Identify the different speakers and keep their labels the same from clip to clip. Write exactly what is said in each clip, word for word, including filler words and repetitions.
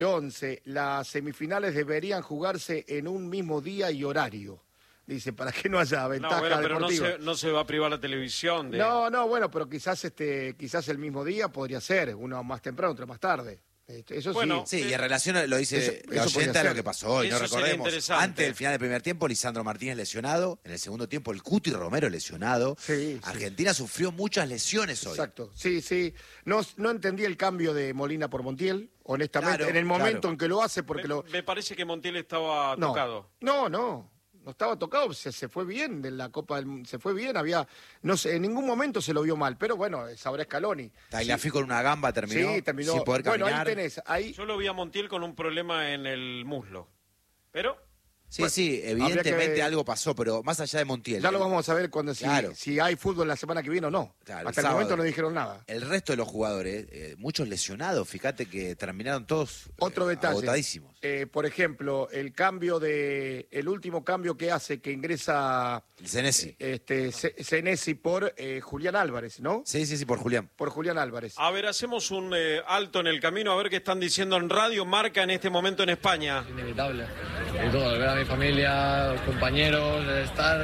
Speaker 1: once, las semifinales deberían jugarse en un mismo día y horario. Dice, para que no haya ventaja
Speaker 2: no, bueno, pero
Speaker 1: deportiva.
Speaker 2: No se, no se va a privar la televisión. De...
Speaker 1: No, no, bueno, pero quizás este, quizás el mismo día podría ser, uno más temprano, otro más tarde. Eso
Speaker 3: bueno,
Speaker 1: sí.
Speaker 3: Sí, y en relación a, lo dice la oyenta, lo que pasó hoy, no recordemos. Antes del final del primer tiempo, Lisandro Martínez lesionado. En el segundo tiempo, el Cuti Romero lesionado.
Speaker 1: Sí,
Speaker 3: Argentina
Speaker 1: sí.
Speaker 3: sufrió muchas lesiones hoy.
Speaker 1: Exacto, sí, sí. No, no entendí el cambio de Molina por Montiel, honestamente,
Speaker 3: claro,
Speaker 1: en el momento
Speaker 3: claro.
Speaker 1: en que lo hace, porque
Speaker 2: me,
Speaker 1: lo...
Speaker 2: Me parece que Montiel estaba
Speaker 1: no,
Speaker 2: tocado.
Speaker 1: No, no. No estaba tocado, se, se fue bien de la Copa del, se fue bien, había, no sé, en ningún momento se lo vio mal, pero bueno, sabrá Scaloni.
Speaker 3: Tagliafico sí. Con una gamba terminó,
Speaker 1: sí, terminó
Speaker 3: sin poder caminar.
Speaker 1: Bueno, ahí tenés, ahí...
Speaker 2: Yo lo vi a Montiel con un problema en el muslo, pero...
Speaker 3: Sí,
Speaker 1: bueno,
Speaker 3: sí, evidentemente
Speaker 1: que...
Speaker 3: algo pasó, pero más allá de Montiel.
Speaker 1: Ya lo vamos a ver cuando si,
Speaker 3: claro.
Speaker 1: si hay fútbol la semana que viene o no.
Speaker 3: Claro,
Speaker 1: Hasta el, el momento no dijeron nada.
Speaker 3: El resto de los jugadores, eh, muchos lesionados, fíjate que terminaron todos
Speaker 1: Otro
Speaker 3: eh,
Speaker 1: detalle,
Speaker 3: agotadísimos.
Speaker 1: Eh, por ejemplo, el cambio de, el último cambio que hace, que ingresa
Speaker 3: Senesi.
Speaker 1: Este, Senesi por eh, Julián Álvarez, ¿no?
Speaker 3: Sí, sí, sí, por Julián.
Speaker 1: Por Julián Álvarez.
Speaker 2: A ver, hacemos un eh, alto en el camino a ver qué están diciendo en Radio Marca en este momento en España.
Speaker 4: Inevitable. Y todo, ver a mi familia, los compañeros, estar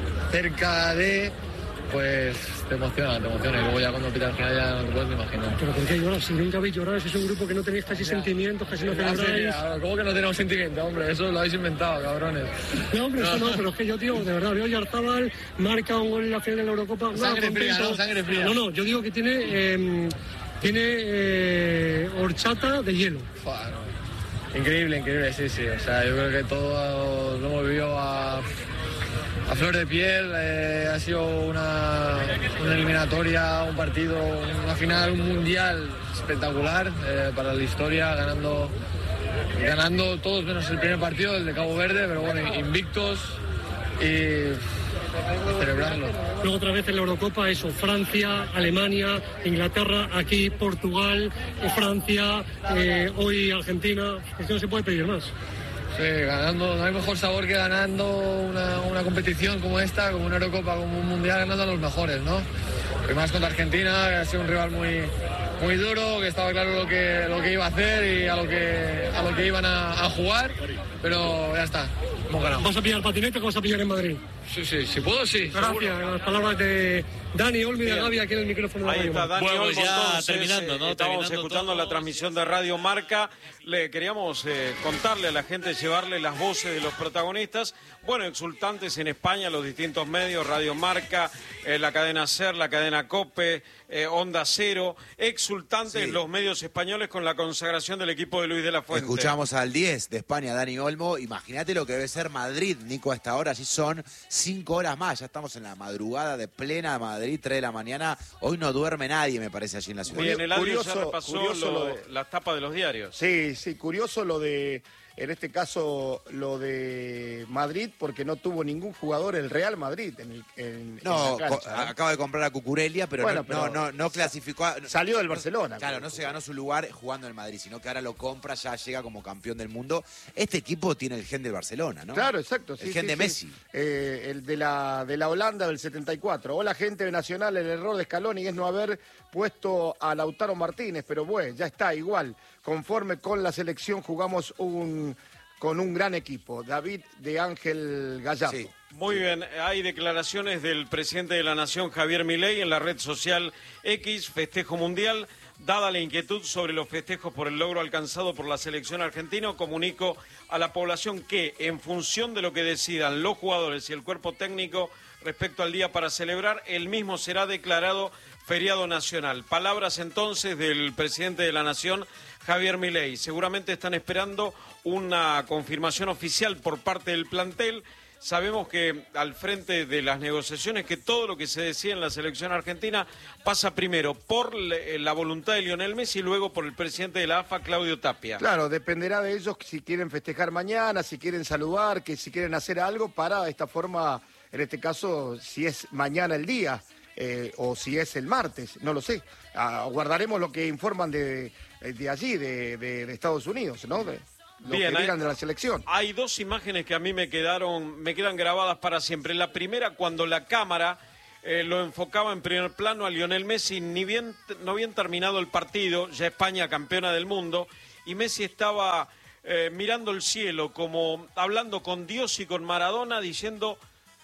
Speaker 4: cerca de, pues te emociona, te emociona. Y luego ya cuando pita al final ya no te puedes imaginar.
Speaker 5: ¿Pero por qué lloras? Si nunca habéis llorado, es un grupo que no tenéis casi ya. sentimientos, casi no celebráis.
Speaker 4: ¿Cómo que no tenemos sentimientos, hombre? Eso lo habéis inventado, cabrones.
Speaker 5: No, hombre, eso no, pero es que yo, tío, de verdad, veo Oyarzabal, marca un gol en la final de la Eurocopa. No,
Speaker 4: sangre
Speaker 5: contento.
Speaker 4: fría, ¿no? Sangre fría.
Speaker 5: No, no, yo digo que tiene, eh, tiene eh, horchata de hielo.
Speaker 4: Bueno. Increíble, increíble, sí, sí. O sea, yo creo que todos lo hemos vivido a, a flor de piel. Eh, ha sido una, una eliminatoria, un partido, una final, un mundial espectacular eh, para la historia, ganando, ganando todos menos el primer partido, el de Cabo Verde, pero bueno, invictos y celebrarlo.
Speaker 5: Luego otra vez en la Eurocopa, eso, Francia, Alemania, Inglaterra, aquí Portugal, Francia, eh, hoy Argentina, es que no se puede pedir más.
Speaker 4: Sí, ganando, no hay mejor sabor que ganando una, una competición como esta, como una Eurocopa, como un Mundial, ganando a los mejores, ¿no? Y más contra Argentina, que ha sido un rival muy, muy duro, que estaba claro lo que, lo que iba a hacer y a lo que, a lo que iban a, a jugar, pero ya está, hemos ganado.
Speaker 5: ¿Vas a pillar patinete o vas a pillar en Madrid?
Speaker 4: Sí, sí, si puedo, sí.
Speaker 5: Gracias, las palabras de Dani Olmi de Gavi aquí en el micrófono de
Speaker 2: Ahí
Speaker 5: Radio
Speaker 2: está Dani
Speaker 6: bueno,
Speaker 2: Olmo,
Speaker 6: ya
Speaker 2: entonces,
Speaker 6: terminando, ¿no?
Speaker 2: Eh, estábamos
Speaker 6: Terminando
Speaker 2: escuchando
Speaker 6: todo.
Speaker 2: la transmisión de Radio Marca. Le queríamos eh, contarle a la gente, llevarle las voces de los protagonistas. Bueno, exultantes en España, los distintos medios, Radio Marca, eh, la cadena SER, la cadena COPE, eh, Onda Cero. Exultantes
Speaker 3: Sí.
Speaker 2: los medios españoles con la consagración del equipo de Luis de la Fuente.
Speaker 3: Escuchamos al diez de España, Dani Olmo. Imagínate lo que debe ser Madrid, Nico, a esta hora. Allí son cinco horas más. Ya estamos en la madrugada de plena Madrid, tres de la mañana. Hoy no duerme nadie, me parece, allí en la ciudad.
Speaker 2: Bien, el audio
Speaker 1: Curioso-
Speaker 2: ya repasó
Speaker 1: curioso
Speaker 2: lo-
Speaker 1: lo de-
Speaker 2: las tapas de los diarios.
Speaker 1: Sí, sí, curioso lo de, en este caso, lo de Madrid, porque no tuvo ningún jugador el Real Madrid en, el, en,
Speaker 3: No,
Speaker 1: en la cancha,
Speaker 3: co-
Speaker 1: ¿no?
Speaker 3: acaba de comprar a Cucurella, pero,
Speaker 1: Bueno,
Speaker 3: no,
Speaker 1: pero
Speaker 3: no, no, no clasificó. a-
Speaker 1: Salió del Barcelona.
Speaker 3: Claro, no se ganó su lugar jugando en el Madrid, sino que ahora lo compra, ya llega como campeón del mundo. Este equipo tiene el gen del Barcelona, ¿no?
Speaker 1: Claro, exacto. Sí,
Speaker 3: el gen
Speaker 1: sí,
Speaker 3: de
Speaker 1: sí.
Speaker 3: Messi.
Speaker 1: Eh, el de la, de la Holanda del setenta y cuatro. Hola, gente de Nacional, el error de Scaloni es no haber puesto a Lautaro Martínez, pero bueno, ya está, igual. Conforme con la selección jugamos un con un gran equipo. David de Ángel Gallardo.
Speaker 3: Sí.
Speaker 2: Muy bien, hay declaraciones del presidente de la Nación, Javier Milei, en la red social X, festejo mundial. Dada la inquietud sobre los festejos por el logro alcanzado por la selección argentina, comunico a la población que, en función de lo que decidan los jugadores y el cuerpo técnico respecto al día para celebrar, el mismo será declarado feriado nacional. Palabras entonces del presidente de la Nación, Javier Milei. Seguramente están esperando una confirmación oficial por parte del plantel. Sabemos que al frente de las negociaciones, que todo lo que se decía en la selección argentina pasa primero por la voluntad de Lionel Messi y luego por el presidente de la A F A, Claudio Tapia.
Speaker 1: Claro, dependerá de ellos si quieren festejar mañana, si quieren saludar, que si quieren hacer algo para de esta forma, en este caso, si es mañana el día eh, o si es el martes, no lo sé. Ah, guardaremos lo que informan de, de allí, de, de, de Estados Unidos, ¿no? De, lo
Speaker 2: Bien,
Speaker 1: que digan
Speaker 2: hay,
Speaker 1: de la selección.
Speaker 2: Hay dos imágenes que a mí me quedaron, me quedan grabadas para siempre. La primera, cuando la cámara eh, lo enfocaba en primer plano a Lionel Messi, ni bien, no bien terminado el partido, ya España campeona del mundo, y Messi estaba eh, mirando el cielo, como hablando con Dios y con Maradona, diciendo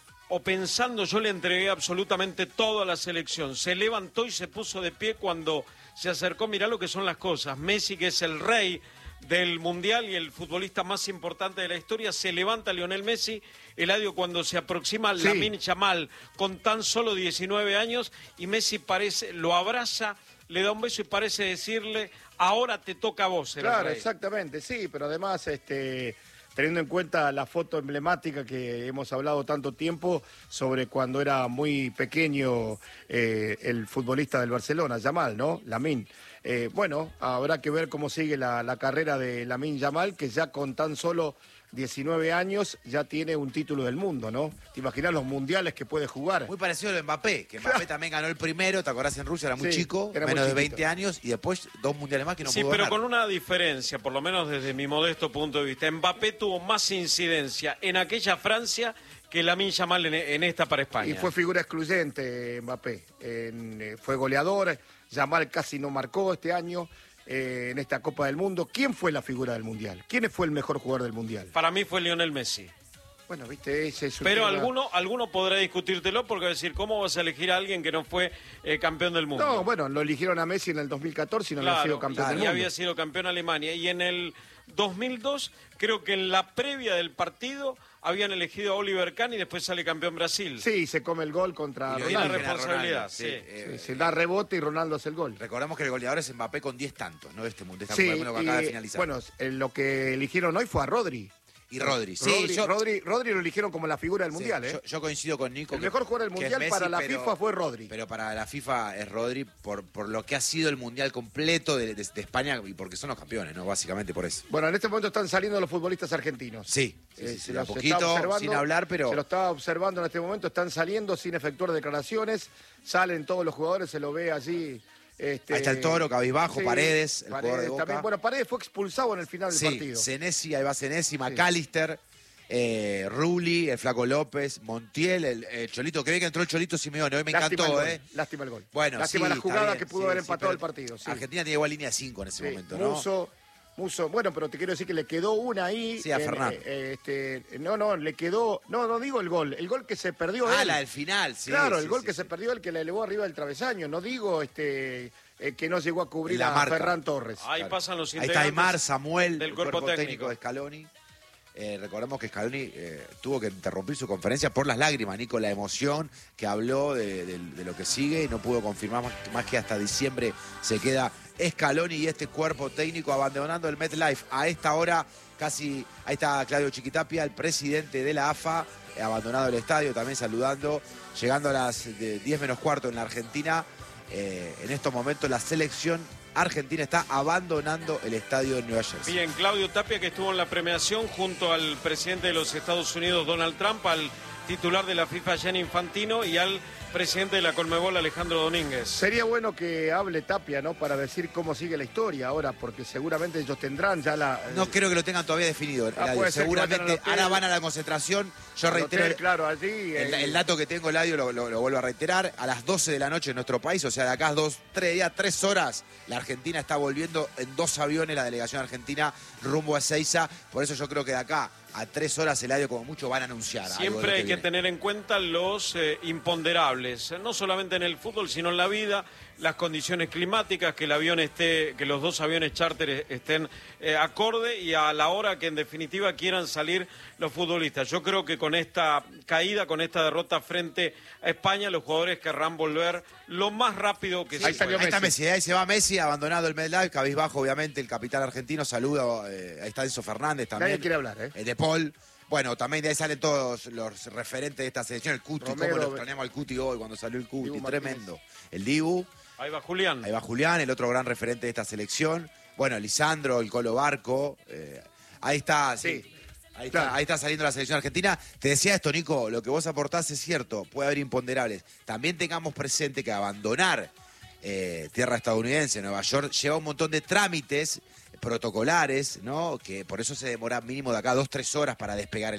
Speaker 2: o pensando, yo le entregué absolutamente todo a la selección. Se levantó y se puso de pie cuando se acercó. Mirá lo que son las cosas. Messi, que es el rey del Mundial y el futbolista más importante de la historia, se levanta Lionel Messi. Eladio, cuando se aproxima
Speaker 1: Sí.
Speaker 2: Lamine Yamal con tan solo diecinueve años, y Messi parece, lo abraza, le da un beso y parece decirle, ahora te toca a vos ser el
Speaker 1: Claro,
Speaker 2: rey.
Speaker 1: exactamente, sí, pero además, este, teniendo en cuenta la foto emblemática que hemos hablado tanto tiempo sobre cuando era muy pequeño eh, el futbolista del Barcelona, Yamal, ¿no? Lamine. Eh, bueno, habrá que ver cómo sigue la, la carrera de Lamine Yamal, que ya con tan solo diecinueve años ya tiene un título del mundo, ¿no? ¿Te imaginas los mundiales que puede jugar?
Speaker 3: Muy parecido a lo de Mbappé, que Mbappé también ganó el primero, ¿te acordás en Rusia? Era muy
Speaker 1: Sí,
Speaker 3: chico,
Speaker 1: era muy
Speaker 3: menos de
Speaker 1: chiquito.
Speaker 3: veinte años, y después dos mundiales más que no
Speaker 2: Sí,
Speaker 3: pudo
Speaker 2: pero
Speaker 3: ganar.
Speaker 2: con una diferencia, por lo menos desde mi modesto punto de vista. Mbappé tuvo más incidencia en aquella Francia que Lamine Yamal en, en esta para España.
Speaker 1: Y fue figura excluyente Mbappé. En, eh, fue goleador, Yamal casi no marcó este año eh, en esta Copa del Mundo. ¿Quién fue la figura del Mundial? ¿Quién fue el mejor jugador del Mundial?
Speaker 2: Para mí fue Lionel Messi.
Speaker 1: Bueno, viste, ese es un
Speaker 2: Pero
Speaker 1: tema-
Speaker 2: alguno, alguno podrá discutírtelo porque decir, ¿cómo vas a elegir a alguien que no fue eh, campeón del mundo?
Speaker 1: No, bueno, lo eligieron a Messi en el dos mil catorce y no había sido campeón
Speaker 2: y
Speaker 1: del mundo.
Speaker 2: había sido campeón Alemania. Y en el dos mil dos, creo que en la previa del partido habían elegido a Oliver Kahn y después sale campeón Brasil.
Speaker 1: Sí, se come el gol contra
Speaker 3: Y lo
Speaker 2: Una
Speaker 1: Ronaldo.
Speaker 3: eligen a
Speaker 2: responsabilidad,
Speaker 3: Ronaldo,
Speaker 2: sí.
Speaker 3: eh,
Speaker 1: Sí, se da rebote y Ronaldo hace el gol.
Speaker 3: Recordamos que el goleador es Mbappé con diez tantos, ¿no? De este mundo, esta
Speaker 1: Sí,
Speaker 3: Copa del Mundo que acaba de
Speaker 1: y,
Speaker 3: finalizar.
Speaker 1: bueno, eh, lo que eligieron hoy fue a Rodri.
Speaker 3: y Rodri. Sí,
Speaker 1: Rodri,
Speaker 3: yo,
Speaker 1: Rodri, Rodri lo eligieron como la figura del
Speaker 3: sí,
Speaker 1: Mundial, ¿eh?
Speaker 3: yo, yo coincido con Nico.
Speaker 1: El
Speaker 3: que-
Speaker 1: mejor jugador del
Speaker 3: que es
Speaker 1: Mundial
Speaker 3: Messi,
Speaker 1: para la
Speaker 3: pero-
Speaker 1: FIFA fue Rodri.
Speaker 3: Pero para la FIFA es Rodri por, por lo que ha sido el Mundial completo de, de- de España y porque son los campeones, ¿no? Básicamente por eso.
Speaker 1: Bueno, en este momento están saliendo los futbolistas argentinos.
Speaker 3: Sí, sí,
Speaker 1: Eh,
Speaker 3: sí,
Speaker 1: se
Speaker 3: sí,
Speaker 1: los
Speaker 3: a
Speaker 1: está
Speaker 3: poquito,
Speaker 1: observando,
Speaker 3: sin hablar, pero...
Speaker 1: Se lo está observando en este momento, están saliendo sin efectuar declaraciones, salen todos los jugadores, se lo ve allí. Este,
Speaker 3: Ahí está el Toro, cabizbajo, Paredes, el jugador de Boca.
Speaker 1: también. Bueno, Paredes fue expulsado en el final del
Speaker 3: Sí,
Speaker 1: partido.
Speaker 3: Senesi, ahí va Senesi, McAllister, eh, Rulli, el Flaco López, Montiel, el, el Cholito, que ve que entró el Cholito Simeone, hoy me
Speaker 1: Lástima
Speaker 3: encantó,
Speaker 1: el gol,
Speaker 3: ¿eh?
Speaker 1: Lástima el gol.
Speaker 3: Bueno,
Speaker 1: Lástima
Speaker 3: sí,
Speaker 1: la
Speaker 3: está
Speaker 1: jugada
Speaker 3: bien,
Speaker 1: que pudo
Speaker 3: sí,
Speaker 1: haber
Speaker 3: sí,
Speaker 1: empatado
Speaker 3: pero
Speaker 1: el partido. Sí.
Speaker 3: Argentina tiene igual línea cinco en ese
Speaker 1: Sí,
Speaker 3: momento, ¿no?
Speaker 1: Muso, Muso, bueno, pero te quiero decir que le quedó una ahí.
Speaker 3: Sí, a
Speaker 1: en,
Speaker 3: Fernández.
Speaker 1: eh, este, no, no, le quedó. No, no digo el gol. El gol que se perdió
Speaker 3: Ah,
Speaker 1: él.
Speaker 3: la del final, sí.
Speaker 1: Claro,
Speaker 3: sí,
Speaker 1: el gol
Speaker 3: sí,
Speaker 1: que
Speaker 3: sí.
Speaker 1: se perdió él que le elevó arriba del travesaño. No digo este eh, que no llegó a cubrir
Speaker 3: La
Speaker 1: a
Speaker 3: marca.
Speaker 1: Ferran Torres.
Speaker 2: Ahí
Speaker 3: Claro.
Speaker 2: pasan los
Speaker 3: Ahí está
Speaker 2: integrantes
Speaker 3: Aymar, Samuel,
Speaker 2: del
Speaker 3: el
Speaker 2: cuerpo técnico.
Speaker 3: de Scaloni. Eh, recordemos que Scaloni eh, tuvo que interrumpir su conferencia por las lágrimas, Nico, la emoción que habló de, de- de lo que sigue y no pudo confirmar más, más que hasta diciembre se queda Scaloni y este cuerpo técnico abandonando el MetLife. A esta hora casi, ahí está Claudio Chiquitapia, el presidente de la A F A, eh, abandonado el estadio, también saludando, llegando a las de diez menos cuarto en la Argentina. Eh, en estos momentos la selección argentina está abandonando el estadio de Nueva Jersey.
Speaker 2: Bien, Claudio Tapia, que estuvo en la premiación junto al presidente de los Estados Unidos, Donald Trump, al titular de la FIFA, Gianni Infantino, y al presidente de la Conmebol, Alejandro Domínguez.
Speaker 1: Sería bueno que hable Tapia, ¿no? Para decir cómo sigue la historia ahora, porque seguramente ellos tendrán ya la.
Speaker 3: No creo que lo tengan todavía definido.
Speaker 1: Ah,
Speaker 3: Eladio.
Speaker 1: puede ser que vayan
Speaker 3: Seguramente
Speaker 1: al hotel.
Speaker 3: ahora van a la concentración. Yo
Speaker 1: el
Speaker 3: reitero
Speaker 1: hotel, claro, allí.
Speaker 3: el,
Speaker 1: eh,
Speaker 3: el dato que tengo, Eladio, lo, lo- lo vuelvo a reiterar. A las doce de la noche en nuestro país, o sea, de acá a dos, tres días, tres horas, la Argentina está volviendo en dos aviones, la delegación argentina, rumbo a Ezeiza. Por eso yo creo que de acá a tres horas, Eladio, como mucho, van a anunciar. algo de
Speaker 2: Siempre
Speaker 3: lo
Speaker 2: hay que
Speaker 3: viene.
Speaker 2: tener en cuenta los eh, imponderables, no solamente en el fútbol, sino en la vida, las condiciones climáticas, que el avión esté, que los dos aviones charter estén eh, acorde y a la hora que en definitiva quieran salir los futbolistas. Yo creo que con esta caída, con esta derrota frente a España, los jugadores querrán volver lo más rápido que
Speaker 3: Sí,
Speaker 2: se
Speaker 1: ahí salió
Speaker 2: pueda.
Speaker 3: ahí está
Speaker 1: Messi.
Speaker 3: Messi, ahí se va Messi, abandonado el MetLife, cabizbajo, obviamente, el capitán argentino, saluda, eh, ahí está Enzo Fernández también.
Speaker 1: Nadie quiere hablar, ¿eh?
Speaker 3: Eh, de Paul. Bueno, también de ahí salen todos los referentes de esta selección. El Cuti,
Speaker 1: Romero,
Speaker 3: cómo lo extrañamos al Cuti hoy cuando salió el Cuti,
Speaker 1: Dibu Martínez.
Speaker 3: tremendo. El Dibu,
Speaker 2: Ahí va Julián.
Speaker 3: ahí va Julián, el otro gran referente de esta selección. Bueno, Lisandro, el Colo Barco. eh, ahí está, sí.
Speaker 1: Sí.
Speaker 3: Ahí está,
Speaker 1: Claro.
Speaker 3: ahí está saliendo la selección argentina. Te decía esto, Nico, lo que vos aportás es cierto, puede haber imponderables. También tengamos presente que abandonar eh, tierra estadounidense, Nueva York, lleva un montón de trámites protocolares, ¿no? Que por eso se demora mínimo de acá dos, tres horas para despegar el avión.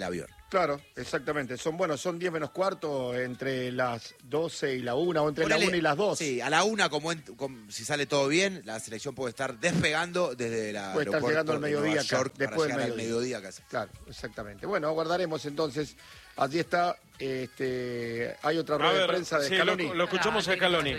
Speaker 1: Claro, exactamente. Son, bueno, son diez menos cuarto entre las doce y la una, o entre
Speaker 3: Ponele,
Speaker 1: la una y las dos.
Speaker 3: Sí, a la una, como, en, como si sale todo bien, la selección puede estar despegando desde la
Speaker 1: Puede estar llegando al mediodía acá,
Speaker 3: York,
Speaker 1: después del
Speaker 3: mediodía.
Speaker 1: mediodía.
Speaker 3: mediodía casi.
Speaker 1: Claro, exactamente. Bueno, aguardaremos entonces. Allí está, este, hay otra rueda de prensa de
Speaker 2: sí,
Speaker 1: Scaloni.
Speaker 2: Lo, lo escuchamos a Scaloni.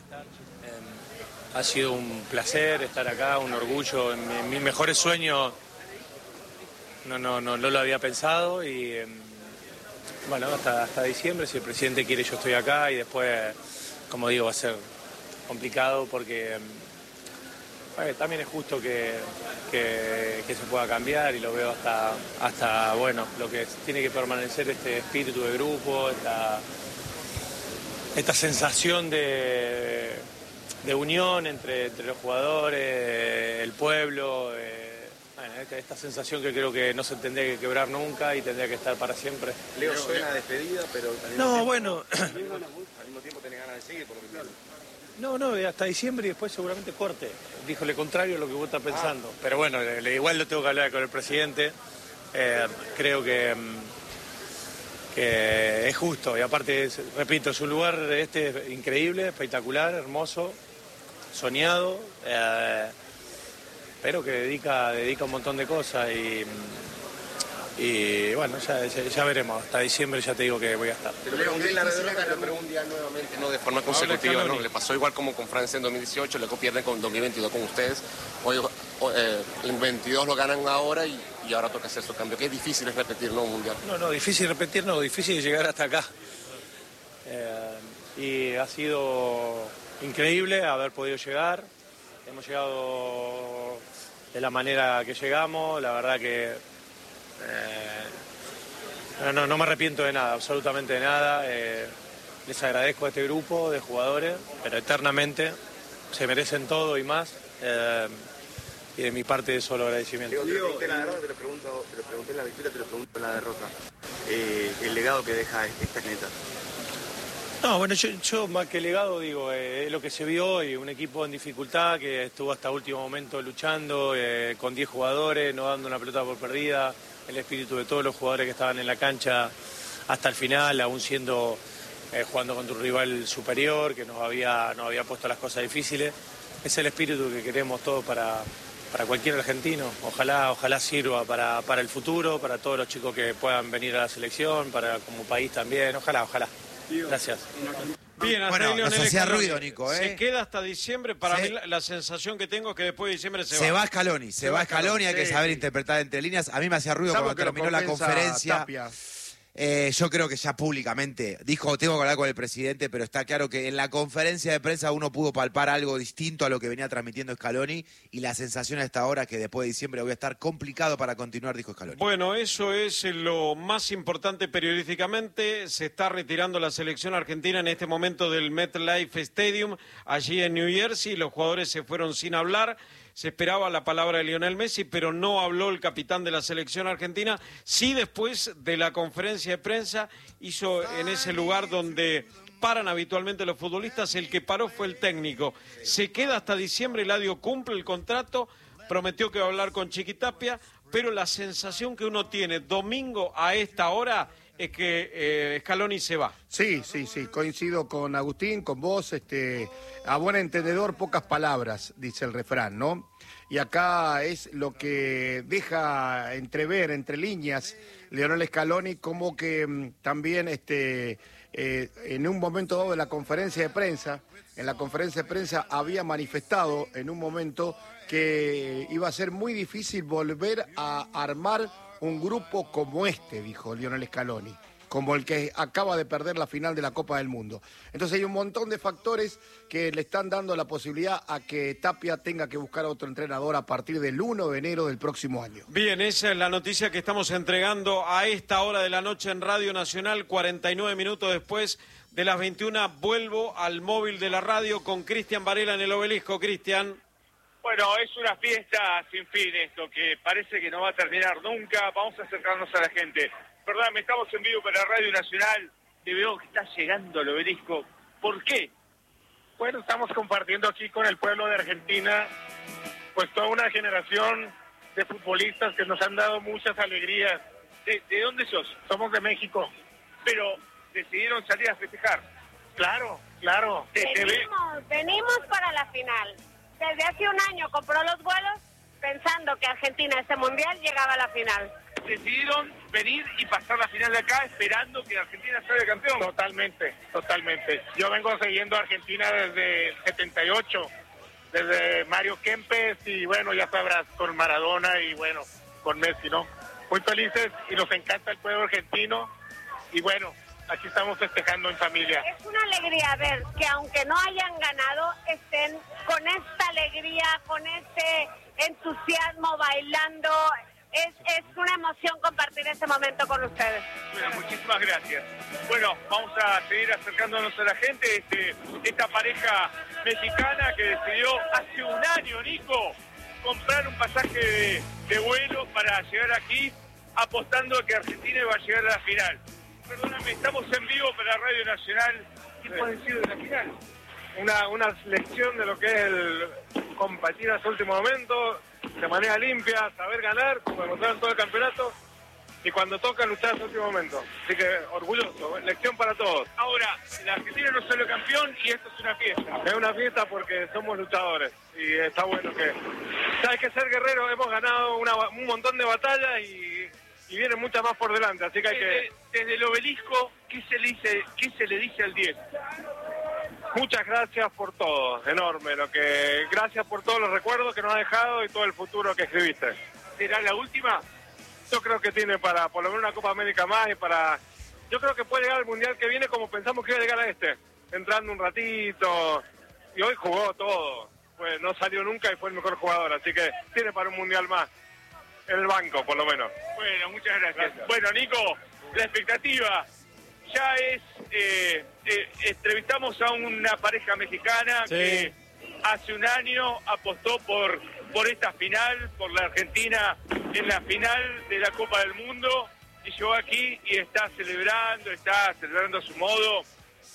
Speaker 6: Ha sido un placer estar acá, un orgullo. En, mi, en mis mejores sueños no, no, no, no lo había pensado y eh, bueno, hasta, hasta diciembre, si el presidente quiere, yo estoy acá y después, como digo, va a ser complicado porque eh, también es justo que, que, que se pueda cambiar y lo veo hasta, hasta, bueno, lo que tiene que permanecer este espíritu de grupo, esta, esta sensación de, de unión entre, entre los jugadores, el pueblo. Eh, Bueno, esta, esta sensación que creo que no se tendría que quebrar nunca y tendría que estar para siempre.
Speaker 7: Leo, suena a despedida, pero al mismo
Speaker 6: No,
Speaker 7: tiempo,
Speaker 6: bueno.
Speaker 7: al mismo, al mismo tiempo tenés ganas de seguir, por lo que entiendo.
Speaker 6: No, no, hasta diciembre y después seguramente corte. Dijo lo contrario a lo que vos estás pensando. Ah. Pero bueno, le, le, igual lo tengo que hablar con el presidente. Eh, creo que, que es justo. Y aparte, es, repito, es un lugar este increíble, espectacular, hermoso, soñado. Eh, pero que dedica, dedica un montón de cosas y, y bueno, ya, ya, ya veremos. Hasta diciembre ya te digo que voy a estar.
Speaker 7: Te lo pregunté en la red, te lo pregunté un día nuevamente, no de forma consecutiva, ¿no? Le pasó igual como con Francia en dos mil dieciocho, luego pierden con dos mil veintidós con ustedes. Hoy eh, en veintidós lo ganan ahora y, y ahora toca hacer su cambio. Que es difícil es repetir, ¿no? Un mundial.
Speaker 6: No, no, difícil repetir, no, difícil llegar hasta acá. Eh, y ha sido increíble haber podido llegar. Hemos llegado de la manera que llegamos, la verdad que eh, no, no, no me arrepiento de nada, absolutamente de nada. Eh, les agradezco a este grupo de jugadores, pero eternamente se merecen todo y más. Eh, y de mi parte solo agradecimiento.
Speaker 7: Diego, te la derrota, te lo pregunto, te lo pregunté en la victoria, te lo pregunto en la derrota. Eh, el legado que deja esta neta.
Speaker 6: No, bueno, yo, yo más que legado digo, eh, es lo que se vio hoy, un equipo en dificultad que estuvo hasta último momento luchando, eh, con diez jugadores, no dando una pelota por perdida, el espíritu de todos los jugadores que estaban en la cancha hasta el final, aún siendo, eh, jugando contra un rival superior, que nos había, nos había puesto las cosas difíciles. Es el espíritu que queremos todos para, para cualquier argentino. Ojalá, ojalá sirva para, para el futuro, para todos los chicos que puedan venir a la selección, para como país también, ojalá, ojalá. Gracias.
Speaker 2: Bien, hasta
Speaker 3: Bueno, nos hacía ruido, Nico, ¿eh?
Speaker 2: Se queda hasta diciembre. Para
Speaker 3: se...
Speaker 2: mí la, la sensación que tengo es que después de diciembre se,
Speaker 3: se
Speaker 2: va.
Speaker 3: va Scaloni, se, se va Scaloni, Scaloni, hay
Speaker 1: sí,
Speaker 3: que saber
Speaker 1: sí.
Speaker 3: interpretar entre líneas. A mí me hacía ruido cuando terminó la conferencia.
Speaker 1: Tapia.
Speaker 3: Eh, yo creo que ya públicamente dijo, tengo que hablar con el presidente, pero está claro que en la conferencia de prensa uno pudo palpar algo distinto a lo que venía transmitiendo Scaloni y la sensación a esta hora que después de diciembre voy a estar complicado para continuar, dijo Scaloni.
Speaker 2: Bueno, eso es lo más importante periodísticamente. Se está retirando la selección argentina en este momento del MetLife Stadium, allí en New Jersey. Los jugadores se fueron sin hablar. Se esperaba la palabra de Lionel Messi, pero no habló el capitán de la selección argentina. Sí, después de la conferencia de prensa, hizo en ese lugar donde paran habitualmente los futbolistas, el que paró fue el técnico. Se queda hasta diciembre, Eladio cumple el contrato, prometió que va a hablar con Chiquitapia, pero la sensación que uno tiene domingo a esta hora es que eh, Scaloni se va.
Speaker 1: Sí, sí, sí, coincido con Agustín, con vos, este, a buen entendedor pocas palabras, dice el refrán, ¿no? Y acá es lo que deja entrever, entre líneas, Lionel Scaloni, como que mm, también este, eh, en un momento dado de la conferencia de prensa, en la conferencia de prensa había manifestado en un momento que iba a ser muy difícil volver a armar un grupo como este, dijo Lionel Scaloni, como el que acaba de perder la final de la Copa del Mundo. Entonces hay un montón de factores que le están dando la posibilidad a que Tapia tenga que buscar a otro entrenador a partir del primero de enero del próximo año.
Speaker 2: Bien, esa es la noticia que estamos entregando a esta hora de la noche en Radio Nacional, cuarenta y nueve minutos después de las veintiuna. Vuelvo al móvil de la radio con Cristian Varela en el Obelisco. Cristian.
Speaker 8: Bueno, es una fiesta sin fin esto, que parece que no va a terminar nunca. Vamos a acercarnos a la gente. Perdón, estamos en vivo para Radio Nacional. Te veo que está llegando al Obelisco. ¿Por qué?
Speaker 9: Bueno, estamos compartiendo aquí con el pueblo de Argentina, pues toda una generación de futbolistas que nos han dado muchas alegrías
Speaker 8: ¿De, de dónde sos?
Speaker 9: Somos de México.
Speaker 8: Pero decidieron salir a festejar.
Speaker 9: Claro, claro.
Speaker 8: Te, te ve-
Speaker 10: Venimos, venimos para la final. Desde hace un año compró los vuelos pensando que Argentina este mundial llegaba a la final.
Speaker 8: decidieron venir y pasar la final de acá esperando que Argentina salga campeón.
Speaker 9: Totalmente, totalmente. Yo vengo siguiendo a Argentina desde el setenta y ocho, desde Mario Kempes y bueno, ya sabrás, con Maradona y bueno, con Messi, ¿no? Muy felices y nos encanta el pueblo argentino y bueno, aquí estamos festejando en familia.
Speaker 10: Es una alegría ver que aunque no hayan ganado, estén con esta alegría, con este entusiasmo, bailando. Es, es una emoción compartir este momento con ustedes.
Speaker 8: Bueno, muchísimas gracias. Bueno, vamos a seguir acercándonos a la gente. Este, esta pareja mexicana que decidió hace un año, Nico, comprar un pasaje de, de vuelo para llegar aquí, apostando a que Argentina iba a llegar a la final. Perdóname, estamos en vivo para Radio Nacional. ¿Qué puedes decir de la final?
Speaker 9: Una, una lección de lo que es el compartir hasta el último momento, de manera limpia, saber ganar, como demostraron todo el campeonato, y cuando toca luchar hasta el último momento. Así que orgulloso, lección para todos.
Speaker 8: Ahora, la Argentina no salió campeón y esto es una fiesta.
Speaker 9: Es una fiesta porque somos luchadores y está bueno que... Hay que ser guerrero, hemos ganado una, un montón de batallas y, y vienen muchas más por delante, así que hay que...
Speaker 8: Desde, desde el obelisco, ¿qué se le dice, qué se le dice al diez?
Speaker 9: Muchas gracias por todo, enorme, lo que gracias por todos los recuerdos que nos ha dejado y todo el futuro que escribiste.
Speaker 8: ¿Será la última?
Speaker 9: Yo creo que tiene para por lo menos una Copa América más y para... Yo creo que puede llegar al Mundial que viene como pensamos que iba a llegar a este, entrando un ratito, y hoy jugó todo, pues no salió nunca y fue el mejor jugador, así que tiene para un Mundial más, en el banco por lo menos.
Speaker 8: Bueno, muchas gracias.
Speaker 9: Gracias.
Speaker 8: Bueno, Nico, la expectativa ya es... Eh, eh, entrevistamos a una pareja mexicana
Speaker 2: Sí.
Speaker 8: que hace un año apostó por, por esta final, por la Argentina en la final de la Copa del Mundo, y llegó aquí y está celebrando, está celebrando a su modo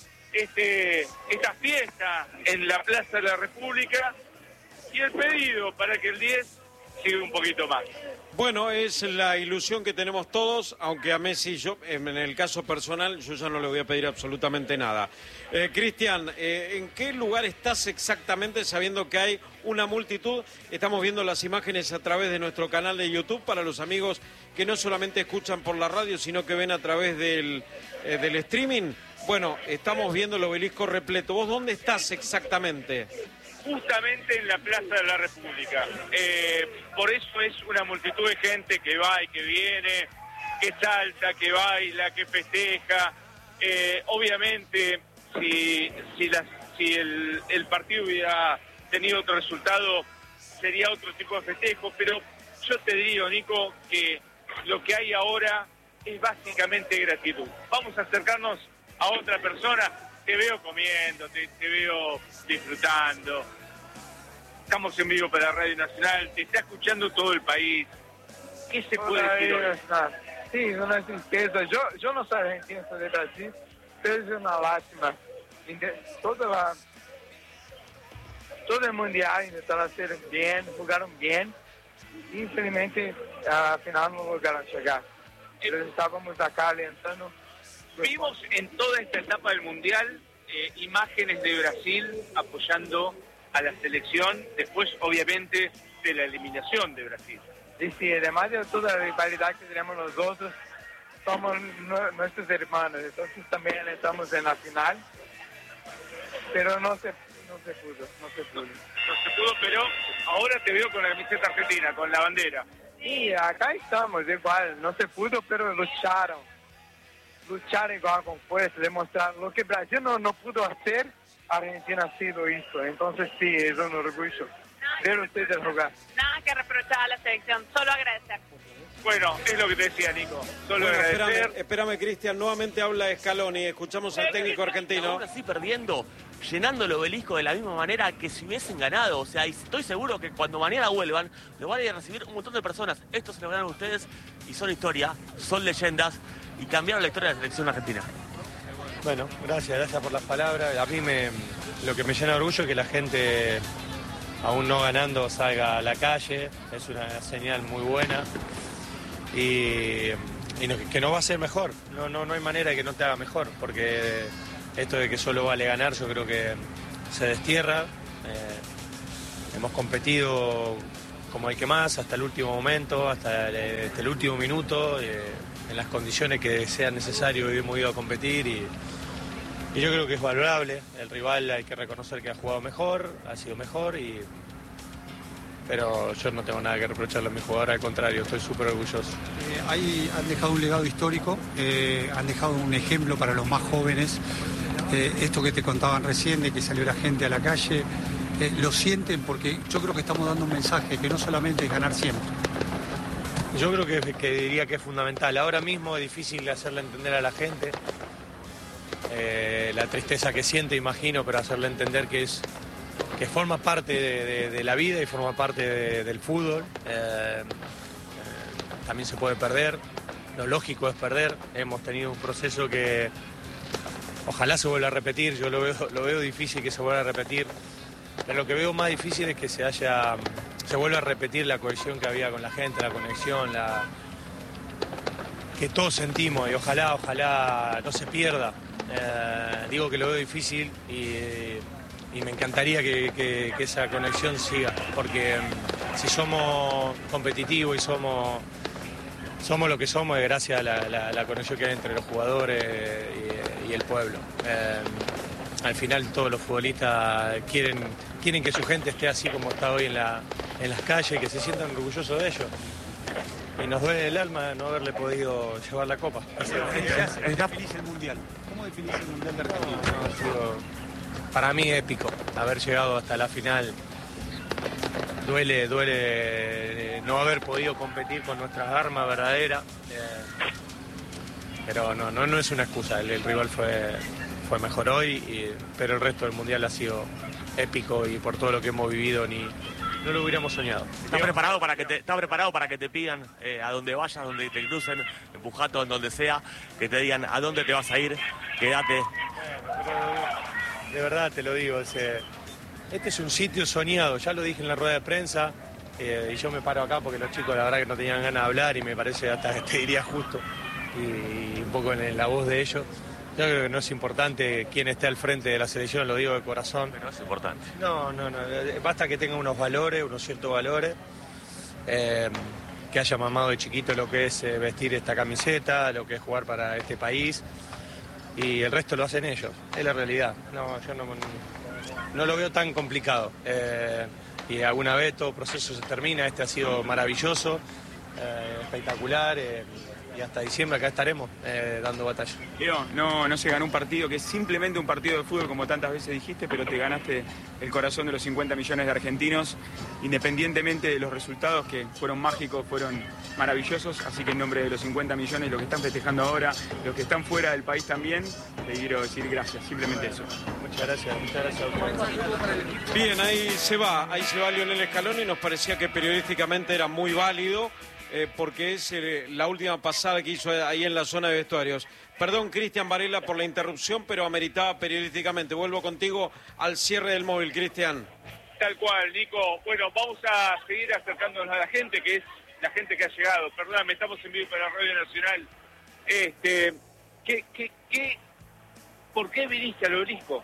Speaker 8: este, esta fiesta en la Plaza de la República, y el pedido para que el diez siga un poquito más.
Speaker 2: Bueno, es la ilusión que tenemos todos, aunque a Messi, yo, en el caso personal, yo ya no le voy a pedir absolutamente nada. Eh, Cristian, eh, ¿en qué lugar estás exactamente sabiendo que hay una multitud? Estamos viendo las imágenes a través de nuestro canal de YouTube para los amigos que no solamente escuchan por la radio, sino que ven a través del, eh, del streaming. Bueno, estamos viendo el obelisco repleto. ¿Vos dónde estás exactamente?
Speaker 8: Justamente en la Plaza de la República. Eh, por eso es una multitud de gente que va y que viene, que salta, que baila, que festeja. Eh, obviamente, si, si, la, si el, el partido hubiera tenido otro resultado, sería otro tipo de festejo, pero yo te digo, Nico, que lo que hay ahora es básicamente gratitud. Vamos a acercarnos a otra persona. Te veo comiendo, te, te veo disfrutando. Estamos en vivo para Radio Nacional, te está escuchando todo el país. ¿Qué se puede decir hoy?
Speaker 11: Sí, una tristeza. Yo, yo no soy argentino, soy de Brasil, pero es una lástima. Toda la, todo el mundial intentaron hacer bien, jugaron bien. Y infelizmente, al final no lograron llegar. Pero estábamos acá alentando.
Speaker 8: Vimos en toda esta etapa del Mundial eh, imágenes de Brasil apoyando a la selección, después obviamente de la eliminación de Brasil.
Speaker 11: Y sí, además de toda la rivalidad que tenemos nosotros, somos no, nuestros hermanos, entonces también estamos en la final, pero no se, no se pudo, no se pudo.
Speaker 8: No se pudo, pero ahora te veo con la camiseta argentina, con la bandera.
Speaker 11: Sí, acá estamos, igual, no se pudo, pero lucharon. Luchar igual con fuerza, demostrar lo que Brasil no, no pudo hacer, Argentina sí lo hizo. Entonces sí, es un orgullo ver ustedes jugar.
Speaker 10: Nada que reprochar a la selección, solo agradecer.
Speaker 8: Bueno, es lo que te decía, Nico. Solo
Speaker 2: Bueno,
Speaker 8: agradecer.
Speaker 2: espérame, espérame, Cristian, nuevamente habla Scaloni, escuchamos al técnico argentino.
Speaker 12: Ahora sí perdiendo, llenando el obelisco de la misma manera que si hubiesen ganado. O sea, y estoy seguro que cuando mañana vuelvan, lo van a ir a recibir un montón de personas. Esto se lo ganaron ustedes y son historia, son leyendas y cambiaron la historia de la selección argentina.
Speaker 6: Bueno, gracias, gracias por las palabras. A mí me, lo que me llena de orgullo es que la gente, aún no ganando, salga a la calle. Es una señal muy buena. Y y no, que no va a ser mejor. No, no, no hay manera de que no te haga mejor, porque esto de que solo vale ganar yo creo que se destierra. Eh, hemos competido como el que más hasta el último momento, hasta el, hasta el último minuto, eh, en las condiciones que sea necesario hemos ido a competir y, y yo creo que es valorable. El rival hay que reconocer que ha jugado mejor, ha sido mejor, y, pero yo no tengo nada que reprocharle a mi jugador, al contrario, estoy súper orgulloso.
Speaker 13: Eh, ahí han dejado un legado histórico, eh, han dejado un ejemplo para los más jóvenes. Eh, esto que te contaban recién, de que salió la gente a la calle, eh, lo sienten, porque yo creo que estamos dando un mensaje que no solamente es ganar siempre.
Speaker 6: Yo creo que, que diría que es fundamental. Ahora mismo es difícil hacerle entender a la gente eh, la tristeza que siente, imagino, pero hacerle entender que es que forma parte de, de, de la vida y forma parte de, del fútbol. Eh, eh, también se puede perder, lo lógico es perder. Hemos tenido un proceso que ojalá se vuelva a repetir, yo lo veo, lo veo difícil que se vuelva a repetir, pero lo que veo más difícil es que se haya, se vuelva a repetir la cohesión que había con la gente, la conexión, la que todos sentimos, y ojalá, ojalá no se pierda. Eh, digo que lo veo difícil y, y me encantaría que, que, que esa conexión siga, porque si somos competitivos y somos, somos lo que somos es gracias a la, la, la conexión que hay entre los jugadores y, y el pueblo. Eh, al final todos los futbolistas quieren, quieren que su gente esté así como está hoy en, la, en las calles, que se sientan orgullosos de ellos. Y nos duele el alma no haberle podido llevar la copa.
Speaker 13: ¿Está feliz el Mundial? ¿Cómo definís el Mundial de Argentina?
Speaker 6: No, ha sido, para mí, épico haber llegado hasta la final. Duele, duele no haber podido competir con nuestras armas verdaderas. Eh, pero no, no, no es una excusa. El, el rival fue, fue mejor hoy, y, pero el resto del Mundial ha sido épico, y por todo lo que hemos vivido ni... no lo hubiéramos soñado.
Speaker 12: ¿Estás preparado para que te, ¿estás preparado para que te pidan eh, a donde vayas, donde te crucen, en Pujato, en donde sea, que te digan a dónde te vas a ir, quédate?
Speaker 6: Pero, de verdad te lo digo, ese, este es un sitio soñado, ya lo dije en la rueda de prensa, eh, y yo me paro acá porque los chicos la verdad que no tenían ganas de hablar, y me parece hasta que te diría justo, y, y un poco en la voz de ellos. Yo creo que no es importante quién esté al frente de la selección, lo digo de corazón.
Speaker 12: Pero es importante.
Speaker 6: No, no, no. Basta que tenga unos valores, unos ciertos valores. Eh, que haya mamado de chiquito lo que es eh, vestir esta camiseta, lo que es jugar para este país. Y el resto lo hacen ellos. Es la realidad. No, yo no, no lo veo tan complicado. Eh, y alguna vez todo proceso se termina. Este ha sido maravilloso, eh, espectacular. Eh, Y hasta diciembre acá estaremos eh, dando batalla.
Speaker 14: Leo, no, no se ganó un partido que es simplemente un partido de fútbol, como tantas veces dijiste, pero te ganaste el corazón de los cincuenta millones de argentinos, independientemente de los resultados, que fueron mágicos, fueron maravillosos. Así que en nombre de los cincuenta millones, los que están festejando ahora, los que están fuera del país también, te quiero decir gracias, simplemente eso.
Speaker 6: Muchas gracias, muchas gracias.
Speaker 2: Bien, ahí se va, ahí se va Lionel Scaloni. Nos parecía que periodísticamente era muy válido. Eh, porque es eh, la última pasada que hizo ahí en la zona de vestuarios. Perdón, Cristian Varela, por la interrupción, pero ameritaba periodísticamente. Vuelvo contigo al cierre del móvil, Cristian.
Speaker 8: Tal cual, Nico. Bueno, vamos a seguir acercándonos a la gente, que es la gente que ha llegado. Perdóname, estamos en vivo para Radio Nacional. Este, ¿qué, qué, qué, ¿Por qué viniste al Obelisco?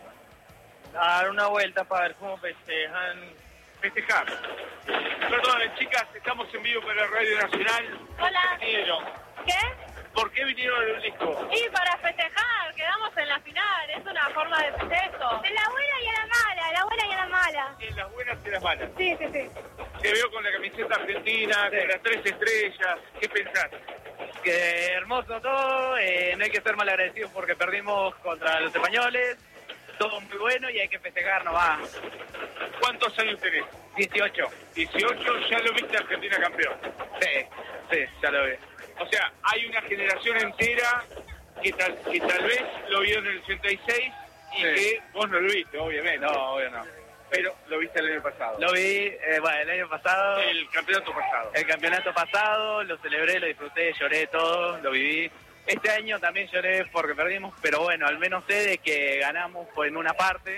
Speaker 15: A dar una vuelta para ver cómo festejan.
Speaker 8: Festejar. Perdón, chicas, estamos en vivo para Radio Nacional.
Speaker 10: Hola.
Speaker 8: ¿Por qué vinieron?
Speaker 10: ¿Qué?
Speaker 8: ¿Por qué vinieron al Obelisco?
Speaker 10: Y para festejar, quedamos en la final, es una forma de festejo. De la buena y a la mala, la buena y a la mala.
Speaker 8: En las buenas y las malas.
Speaker 10: Sí, sí, sí.
Speaker 8: Te veo con la camiseta argentina, sí, con las tres estrellas. ¿Qué pensás?
Speaker 15: Que hermoso todo, eh, no hay que ser mal agradecidos porque perdimos contra los españoles. Todo muy bueno y hay que festejar nomás.
Speaker 8: ¿Cuántos años tenés?
Speaker 15: dieciocho.
Speaker 8: dieciocho, ya lo viste Argentina campeón.
Speaker 15: Sí, sí, ya lo vi.
Speaker 8: O sea, hay una generación entera que tal, que tal vez lo vio en el ochenta y seis y sí, que vos no lo viste, obviamente.
Speaker 15: No, obvio no.
Speaker 8: Pero lo viste el año pasado.
Speaker 15: Lo vi, eh, bueno, el año pasado.
Speaker 8: El campeonato pasado.
Speaker 15: El campeonato pasado, lo celebré, lo disfruté, lloré todo, lo viví. Este año también lloré porque perdimos, pero bueno, al menos sé de que ganamos en una parte.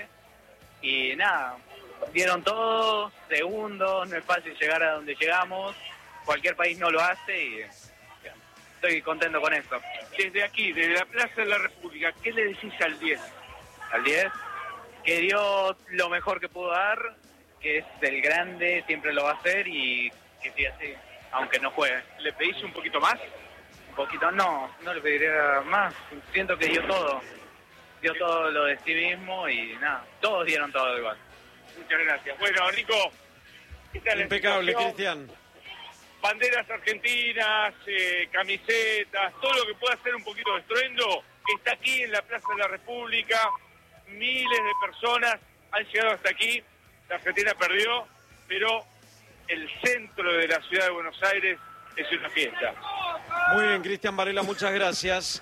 Speaker 15: Y nada, dieron todo, segundos, no es fácil llegar a donde llegamos. Cualquier país no lo hace y estoy contento con eso.
Speaker 8: Desde aquí, desde la Plaza de la República, ¿qué le decís al diez?
Speaker 15: Al diez, que dio lo mejor que pudo dar, que es el grande, siempre lo va a hacer y que siga así, aunque no juegue.
Speaker 8: ¿Le pedís un poquito más?
Speaker 15: Un poquito, no, no le pediría más. Siento que dio todo. Dio todo lo de sí mismo y nada, todos dieron todo igual.
Speaker 8: Muchas gracias. Bueno, Nico, ¿qué tal?
Speaker 2: Impecable, Cristian.
Speaker 8: Banderas argentinas, eh, camisetas, todo lo que pueda hacer un poquito de estruendo, está aquí en la Plaza de la República. Miles de personas han llegado hasta aquí. La Argentina perdió, pero el centro de la ciudad de Buenos Aires es una fiesta.
Speaker 2: Muy bien, Cristian Varela, muchas gracias.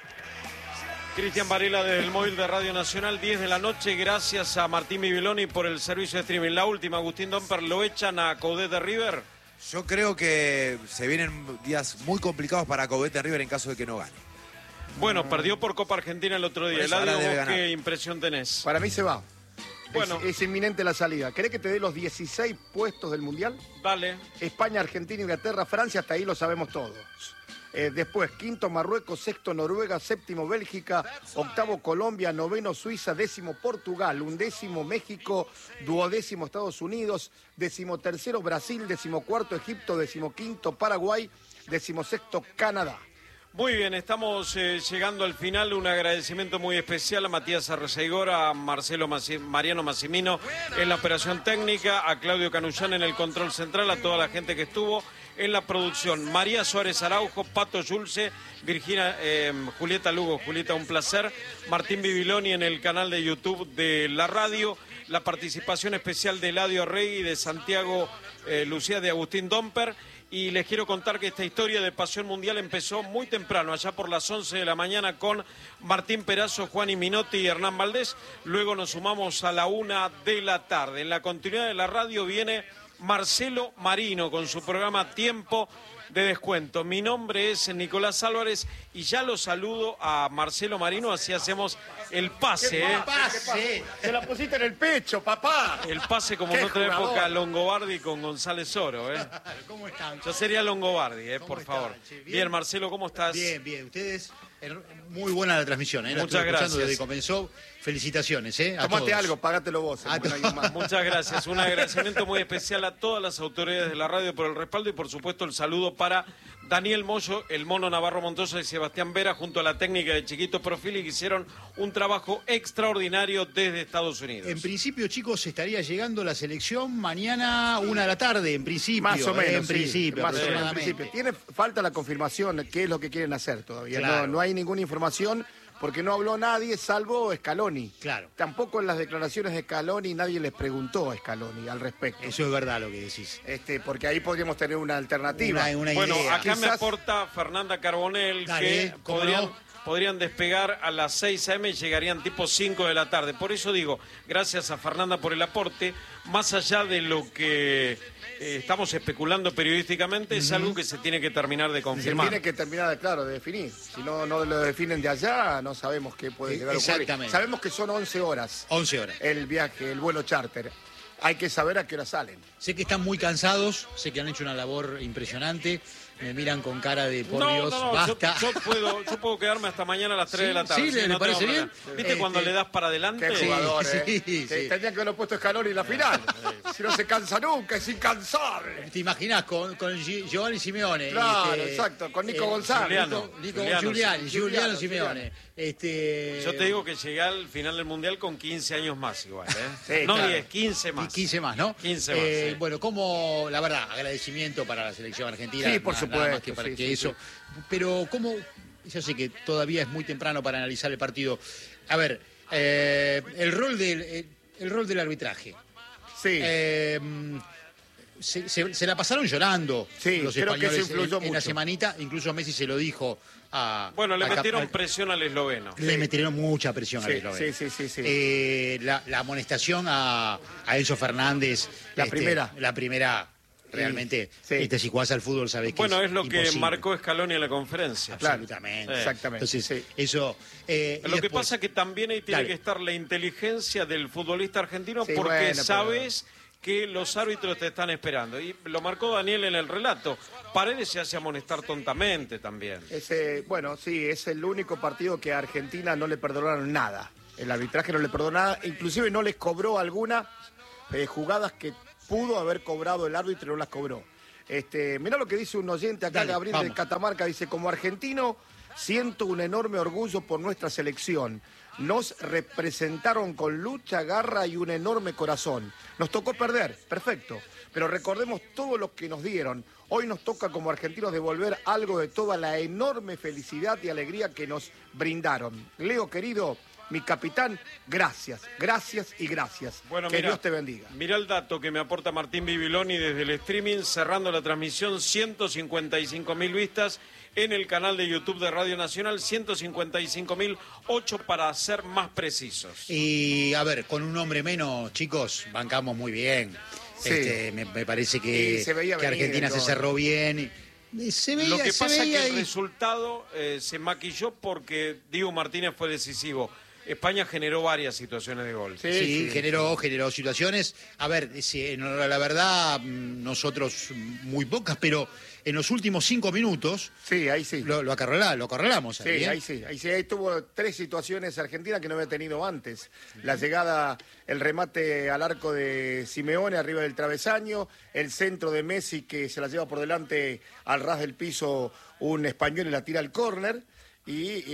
Speaker 2: Cristian Varela desde el móvil de Radio Nacional, diez de la noche. Gracias a Martín Bibiloni por el servicio de streaming. La última, Agustín Domper, ¿lo echan a Coudet de River?
Speaker 3: Yo creo que se vienen días muy complicados para Coudet de River en caso de que no gane.
Speaker 2: Bueno, perdió por Copa Argentina el otro día. Eladio, ¿vos qué impresión tenés?
Speaker 1: Para mí se va.
Speaker 2: Bueno.
Speaker 1: Es, es inminente la salida. ¿Querés que te dé los dieciséis puestos del Mundial?
Speaker 2: Dale.
Speaker 1: España, Argentina, Inglaterra, Francia, hasta ahí lo sabemos todos. Eh, después, quinto Marruecos, sexto Noruega, séptimo Bélgica, octavo Colombia, noveno Suiza, décimo Portugal, undécimo México, duodécimo Estados Unidos, decimotercero Brasil, decimocuarto Egipto, decimoquinto Paraguay, decimosexto Canadá.
Speaker 2: Muy bien, estamos eh, llegando al final. Un agradecimiento muy especial a Matías Arreceigora, a Marcelo Massi, Mariano Massimino en la operación técnica, a Claudio Canullán en el control central, a toda la gente que estuvo en la producción. María Suárez Araujo, Pato Yulce, Virginia, eh, Julieta Lugo. Julieta, un placer. Martín Bibiloni en el canal de YouTube de la radio. La participación especial de Eladio Rey y de Santiago eh, Lucía, de Agustín Domper. Y les quiero contar que esta historia de Pasión Mundial empezó muy temprano, allá por las once de la mañana, con Martín Perazo, Juan Minotti y Hernán Valdés. Luego nos sumamos a la una de la tarde. En la continuidad de la radio viene Marcelo Marino con su programa Tiempo de Descuento. Mi nombre es Nicolás Álvarez y ya lo saludo a Marcelo Marino, así hacemos el pase. ¿eh?
Speaker 1: ¡Pase! Se la pusiste en el pecho, papá.
Speaker 2: El pase como
Speaker 1: ¡Qué
Speaker 2: en otra
Speaker 1: jugador!
Speaker 2: época, Longobardi con González Oro. ¿eh?
Speaker 16: ¿Cómo están?
Speaker 2: Yo sería Longobardi, ¿eh? por
Speaker 16: están,
Speaker 2: favor.
Speaker 16: che?
Speaker 2: Bien.
Speaker 16: ¿Bien?
Speaker 2: Marcelo, ¿cómo estás?
Speaker 16: Bien, bien. Ustedes, muy buena la transmisión, ¿eh? La
Speaker 2: Muchas
Speaker 16: estuve escuchando
Speaker 2: gracias.
Speaker 16: desde que comenzó. Felicitaciones, ¿eh? A
Speaker 1: Tomate
Speaker 16: todos.
Speaker 1: algo, págatelo vos.
Speaker 16: Ah,
Speaker 1: porque no hay más.
Speaker 2: Muchas gracias. Un agradecimiento muy especial a todas las autoridades de la radio por el respaldo y, por supuesto, el saludo para Daniel Moyo, el Mono Navarro Montoya y Sebastián Vera, junto a la técnica de Chiquito Profili, que hicieron un trabajo extraordinario desde Estados Unidos.
Speaker 16: En principio, chicos, estaría llegando la selección mañana una de la tarde, en principio.
Speaker 1: Más o
Speaker 16: ¿eh?
Speaker 1: menos,
Speaker 16: En
Speaker 1: sí,
Speaker 16: principio,
Speaker 1: más o menos, en
Speaker 16: aproximadamente.
Speaker 1: principio. Tiene falta la confirmación de qué es lo que quieren hacer todavía.
Speaker 16: Claro.
Speaker 1: No, no hay ninguna información porque no habló nadie salvo Scaloni.
Speaker 16: Claro.
Speaker 1: Tampoco en las declaraciones de Scaloni nadie les preguntó a Scaloni al respecto.
Speaker 16: Eso es verdad lo que decís.
Speaker 1: Este, porque ahí podríamos tener una alternativa.
Speaker 16: Una, una
Speaker 2: Bueno,
Speaker 16: idea.
Speaker 2: acá me
Speaker 1: Quizás-
Speaker 2: aporta Fernanda Carbonell
Speaker 16: Dale,
Speaker 2: que
Speaker 16: cómo
Speaker 2: podrían,
Speaker 16: no.
Speaker 2: podrían despegar a las seis a eme y llegarían tipo cinco de la tarde. Por eso digo, gracias a Fernanda por el aporte, más allá de lo que eh, estamos especulando periodísticamente, es algo que se tiene que terminar de
Speaker 1: Se
Speaker 2: confirmar.
Speaker 1: tiene que terminar de, claro, de definir. Si no, no lo definen de allá, no sabemos qué puede
Speaker 16: Eh,
Speaker 1: llegar a ocurrir.
Speaker 16: exactamente.
Speaker 1: Sabemos que son once horas
Speaker 16: once horas.
Speaker 1: el viaje, el vuelo charter. Hay que saber a qué hora salen.
Speaker 16: Sé que están muy cansados, sé que han hecho una labor impresionante. Me miran con cara de por
Speaker 2: no,
Speaker 16: Dios,
Speaker 2: no, no,
Speaker 16: basta.
Speaker 2: Yo, yo puedo, yo puedo quedarme hasta mañana a las tres
Speaker 16: Sí,
Speaker 2: de la tarde.
Speaker 16: sí, ¿le- le
Speaker 2: no tengo
Speaker 16: parece
Speaker 2: problema.
Speaker 16: bien?
Speaker 2: ¿Viste
Speaker 16: Este,
Speaker 2: cuando le das para adelante?
Speaker 1: Qué jugador,
Speaker 16: sí,
Speaker 1: ¿eh?
Speaker 16: sí,
Speaker 1: Que
Speaker 16: sí.
Speaker 1: Tendría que haberlo puesto Scaloni en la final. Si no se cansa nunca, es incansable.
Speaker 16: ¿Te imaginas con, con Gi- Giovanni Simeone?
Speaker 1: Claro,
Speaker 16: este,
Speaker 1: exacto, con Nico
Speaker 16: eh,
Speaker 1: González.
Speaker 2: Juliano.
Speaker 16: Nico, Nico
Speaker 2: Juliano,
Speaker 16: Giuliani,
Speaker 2: sí.
Speaker 16: Giuliano
Speaker 1: Giuliano,
Speaker 16: Simeone. Este,
Speaker 2: Yo te digo que llegué al final del Mundial con quince años más igual, ¿eh?
Speaker 1: Sí,
Speaker 2: no
Speaker 1: claro.
Speaker 2: diez, quince más.
Speaker 16: Y quince más, ¿no?
Speaker 2: quince más,
Speaker 16: Eh,
Speaker 2: sí.
Speaker 16: Bueno, como, la verdad, agradecimiento para la selección argentina.
Speaker 1: Sí, por
Speaker 16: nada- nada más
Speaker 1: supuesto,
Speaker 16: que para
Speaker 1: sí,
Speaker 16: que
Speaker 1: sí,
Speaker 16: eso. Pero, ¿cómo? Yo sé que todavía es muy temprano para analizar el partido. A ver, eh, el rol del el, el rol del arbitraje.
Speaker 1: Sí.
Speaker 16: Eh, se, se- se la pasaron llorando
Speaker 1: Sí,
Speaker 16: los
Speaker 1: creo que eso
Speaker 16: españoles
Speaker 1: influyó
Speaker 16: en, en la
Speaker 1: mucho.
Speaker 16: semanita. Incluso Messi se lo dijo a.
Speaker 2: Bueno, le
Speaker 16: a Cap-
Speaker 2: metieron
Speaker 16: al-
Speaker 2: presión al esloveno.
Speaker 16: le metieron mucha presión
Speaker 1: Sí,
Speaker 16: al esloveno.
Speaker 1: sí, sí, sí, sí.
Speaker 16: Eh, la, la amonestación a, a Enzo Fernández.
Speaker 1: La primera.
Speaker 16: La primera, realmente.
Speaker 1: Sí.
Speaker 16: Este, si jugás al fútbol, sabés que
Speaker 2: Bueno, es lo que
Speaker 16: imposible.
Speaker 2: marcó Scaloni en la conferencia.
Speaker 1: Claro.
Speaker 16: Absolutamente.
Speaker 2: Sí.
Speaker 1: Exactamente.
Speaker 16: Entonces,
Speaker 1: sí.
Speaker 16: eso. eh, y
Speaker 2: Lo que
Speaker 16: después-
Speaker 2: pasa es que también ahí tiene
Speaker 16: Dale.
Speaker 2: que estar la inteligencia del futbolista argentino
Speaker 1: Sí,
Speaker 2: porque
Speaker 1: bueno, pero-
Speaker 2: sabes que los árbitros te están esperando. Y lo marcó Daniel en el relato. Paredes se hace amonestar tontamente también.
Speaker 1: Ese, bueno, sí, es el único partido que a Argentina no le perdonaron nada. El arbitraje no le perdonó nada, inclusive no les cobró algunas eh, jugadas que pudo haber cobrado el árbitro y no las cobró. Este, mirá lo que dice un oyente acá, Dale, Gabriel vamos. de Catamarca, dice, como argentino siento un enorme orgullo por nuestra selección. Nos representaron con lucha, garra y un enorme corazón. Nos tocó perder, perfecto, pero recordemos todo lo que nos dieron. Hoy nos toca como argentinos devolver algo de toda la enorme felicidad y alegría que nos brindaron. Leo, querido, mi capitán, gracias, gracias y gracias.
Speaker 2: Bueno,
Speaker 1: que
Speaker 2: mirá,
Speaker 1: Dios te bendiga.
Speaker 2: Mirá el dato que me aporta Martín Bibiloni desde el streaming, cerrando la transmisión, ciento cincuenta y cinco mil vistas en el canal de YouTube de Radio Nacional, ciento cincuenta y cinco mil, ocho para ser más precisos.
Speaker 16: Y a ver, con un nombre menos, chicos, bancamos muy bien.
Speaker 1: Sí.
Speaker 16: Este, me, me parece que,
Speaker 1: se veía
Speaker 16: que
Speaker 1: venir,
Speaker 16: Argentina se
Speaker 1: ¿no?
Speaker 16: cerró bien. Y se veía,
Speaker 2: Lo que
Speaker 16: se
Speaker 2: pasa es
Speaker 16: veía
Speaker 2: que el
Speaker 16: y...
Speaker 2: resultado eh, se maquilló porque Diego Martínez fue decisivo. España generó varias situaciones de gol.
Speaker 16: Sí, sí, generó, generó situaciones. A ver, si, la verdad, nosotros muy pocas, pero en los últimos cinco minutos...
Speaker 1: Sí, ahí sí.
Speaker 16: Lo, lo, acorralá, lo acorralamos.
Speaker 1: Sí, ahí, ¿eh? ahí sí. Ahí sí. Ahí tuvo tres situaciones Argentina que no había tenido antes. La llegada, el remate al arco de Simeone arriba del travesaño, el centro de Messi que se la lleva por delante al ras del piso un español y la tira al córner. Y, y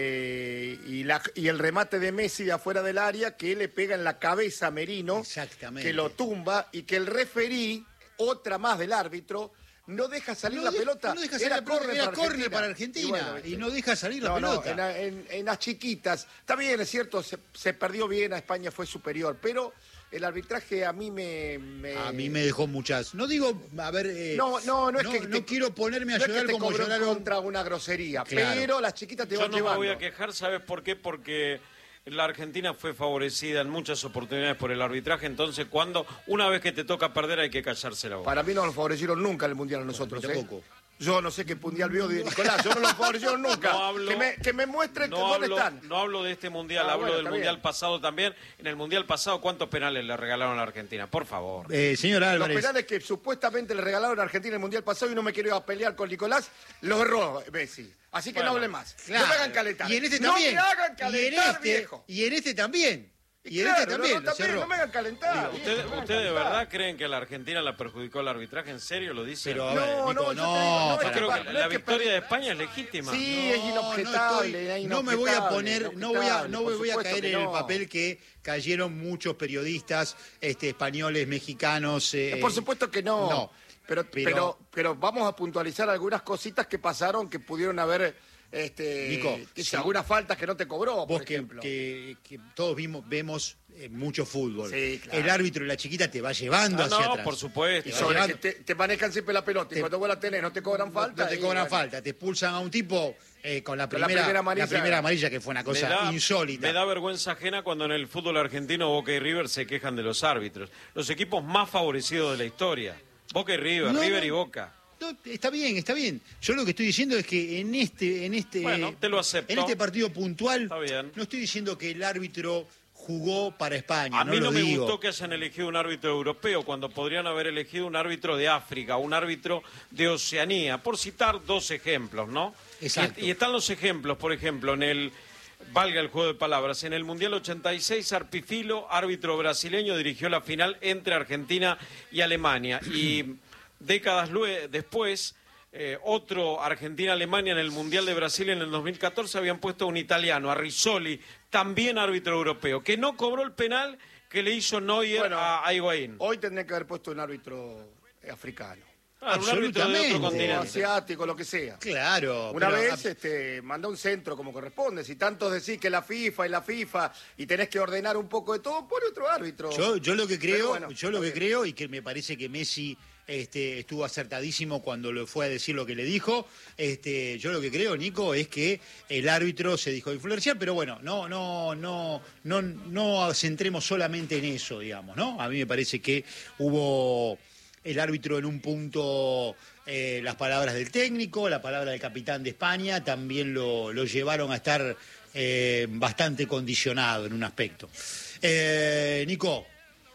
Speaker 1: este y, la, y el remate de Messi de afuera del área que le pega en la cabeza a Merino, que lo tumba y que el referí, otra más del árbitro, no deja salir
Speaker 16: no
Speaker 1: la
Speaker 16: de,
Speaker 1: pelota.
Speaker 16: No deja salir
Speaker 1: era
Speaker 16: la pelota,
Speaker 1: córner
Speaker 16: era
Speaker 1: para
Speaker 16: córner
Speaker 1: Argentina.
Speaker 16: para Argentina y, bueno, y no deja salir la
Speaker 1: no,
Speaker 16: pelota.
Speaker 1: No, en, en, en las chiquitas. Está bien, es cierto, se, se perdió bien, a España fue superior, pero el arbitraje a mí me, me...
Speaker 16: A mí me dejó muchas. No digo, a ver... Eh,
Speaker 1: no, no, no es
Speaker 16: no,
Speaker 1: que...
Speaker 16: No
Speaker 1: te,
Speaker 16: quiero ponerme a
Speaker 1: no
Speaker 16: llorar
Speaker 1: es que te
Speaker 16: como lloraron...
Speaker 1: contra una grosería,
Speaker 16: claro.
Speaker 1: Pero las chiquitas te
Speaker 2: Yo
Speaker 1: van
Speaker 2: no
Speaker 1: llevando.
Speaker 2: me voy a quejar, ¿sabes por qué? Porque la Argentina fue favorecida en muchas oportunidades por el arbitraje, entonces cuando una vez que te toca perder hay que callarse la boca.
Speaker 1: Para mí no nos favorecieron nunca el Mundial a nosotros,
Speaker 16: bueno,
Speaker 1: ¿eh?
Speaker 16: Tampoco.
Speaker 1: Yo no sé qué mundial vio de Nicolás, yo no lo favorecieron nunca.
Speaker 2: No hablo,
Speaker 1: que, me, que me muestren
Speaker 2: no
Speaker 1: dónde
Speaker 2: hablo,
Speaker 1: están.
Speaker 2: No hablo de este mundial,
Speaker 1: Ah,
Speaker 2: hablo
Speaker 1: bueno,
Speaker 2: del mundial bien. pasado también. En el mundial pasado, ¿cuántos penales le regalaron a la Argentina? Por favor.
Speaker 16: Eh, señor Álvarez.
Speaker 1: Los penales que supuestamente le regalaron a Argentina en el mundial pasado y no me quiero ir a pelear con Nicolás, los erró Messi. Así que bueno, no hable más.
Speaker 16: Claro.
Speaker 1: No me hagan calentar.
Speaker 16: Y en este
Speaker 1: no
Speaker 16: también.
Speaker 1: me hagan calentar,
Speaker 16: y en este,
Speaker 1: viejo.
Speaker 16: Y en este también. Y, y
Speaker 1: claro,
Speaker 16: en este también,
Speaker 1: no, no, también no me hagan calentar.
Speaker 2: ¿Ustedes usted de verdad creen que a la Argentina la perjudicó el arbitraje? ¿En serio lo dicen?
Speaker 16: Pero, a ver,
Speaker 1: no,
Speaker 16: Nico,
Speaker 1: no,
Speaker 16: no,
Speaker 1: yo,
Speaker 2: yo creo que,
Speaker 1: que
Speaker 2: la
Speaker 1: no
Speaker 2: victoria de España es legítima.
Speaker 1: Sí, es inobjetable.
Speaker 16: No,
Speaker 1: es
Speaker 16: no me voy a
Speaker 1: inobjetable,
Speaker 16: poner, no voy a, no voy a caer en
Speaker 1: no.
Speaker 16: el papel que cayeron muchos periodistas este, españoles, mexicanos. Eh,
Speaker 1: Por supuesto que no.
Speaker 16: no
Speaker 1: pero,
Speaker 16: pero,
Speaker 1: pero, pero vamos a puntualizar algunas cositas que pasaron que pudieron haber. Este,
Speaker 16: Nico,
Speaker 1: que
Speaker 16: sí.
Speaker 1: algunas faltas que no te cobró,
Speaker 16: Vos
Speaker 1: por
Speaker 16: que,
Speaker 1: ejemplo.
Speaker 16: Que, que todos vimos, vemos eh, mucho fútbol.
Speaker 1: Sí, claro.
Speaker 16: El árbitro y la chiquita te va llevando
Speaker 2: Ah,
Speaker 16: hacia
Speaker 2: no,
Speaker 16: atrás.
Speaker 2: por supuesto.
Speaker 1: Y sobre que te, te manejan siempre la pelota.
Speaker 16: Te,
Speaker 1: y cuando vos la tenés, no te cobran falta.
Speaker 16: No te
Speaker 1: y,
Speaker 16: cobran
Speaker 1: bueno.
Speaker 16: falta. Te expulsan a un tipo eh, con, la
Speaker 1: Con
Speaker 16: primera,
Speaker 1: la primera amarilla.
Speaker 16: la primera amarilla, que fue una cosa
Speaker 2: me da,
Speaker 16: insólita.
Speaker 2: Me da vergüenza ajena cuando en el fútbol argentino Boca y River se quejan de los árbitros. Los equipos más favorecidos de la historia. Boca y River,
Speaker 16: no,
Speaker 2: River
Speaker 16: no.
Speaker 2: y Boca.
Speaker 16: No, está bien, está bien. Yo lo que estoy diciendo es que en este, en este,
Speaker 2: bueno, te lo acepto.
Speaker 16: en este partido puntual,
Speaker 2: está bien.
Speaker 16: No estoy diciendo que el árbitro jugó para España.
Speaker 2: A
Speaker 16: no
Speaker 2: mí no
Speaker 16: lo
Speaker 2: me
Speaker 16: digo.
Speaker 2: gustó que hayan elegido un árbitro europeo cuando podrían haber elegido un árbitro de África, un árbitro de Oceanía, por citar dos ejemplos, ¿no?
Speaker 16: Exacto.
Speaker 2: Y, y están los ejemplos, por ejemplo, en el, valga el juego de palabras, en el Mundial ochenta y seis, Arpifilo, árbitro brasileño, dirigió la final entre Argentina y Alemania. Y décadas después, eh, otro Argentina-Alemania en el Mundial de Brasil en el dos mil catorce habían puesto a un italiano, a Rizzoli, también árbitro europeo, que no cobró el penal que le hizo Neuer
Speaker 1: bueno,
Speaker 2: a, a Higuaín.
Speaker 1: Hoy tendría que haber puesto un árbitro africano.
Speaker 2: Ah, un árbitro de otro continente.
Speaker 1: O asiático, lo que sea.
Speaker 16: Claro.
Speaker 1: Una
Speaker 16: pero,
Speaker 1: vez este, manda un centro como corresponde. Si tantos decís que la FIFA y la FIFA y tenés que ordenar un poco de todo, pone otro árbitro.
Speaker 16: Yo, yo lo que creo,
Speaker 1: bueno,
Speaker 16: yo lo que creo, y que me parece que Messi este, estuvo acertadísimo cuando le fue a decir lo que le dijo. Este, yo lo que creo, Nico, es que el árbitro se dejó influenciar, pero bueno, no, no, no, no, no centremos solamente en eso, digamos, ¿no? A mí me parece que hubo el árbitro en un punto, eh, las palabras del técnico, la palabra del capitán de España, también lo, lo llevaron a estar eh, bastante condicionado en un aspecto. Eh, Nico.